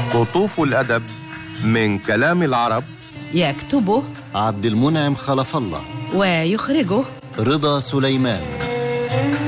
قطوف الأدب من كلام العرب، يكتبه عبد المنعم خلف الله، ويخرجه رضا سليمان.